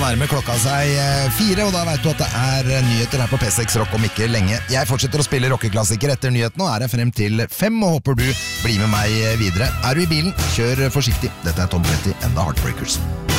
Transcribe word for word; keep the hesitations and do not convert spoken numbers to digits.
nærmer klokka seg fire, og da vet du at det er nyheter her på P seks Rock om ikke lenge. Jeg fortsetter å spille rockeklassiker etter nyhetene, og er her frem til fem, og håper du blir med meg videre. Er du i bilen, kjør forsiktig. Dette er Tom Petty and the Heartbreakers.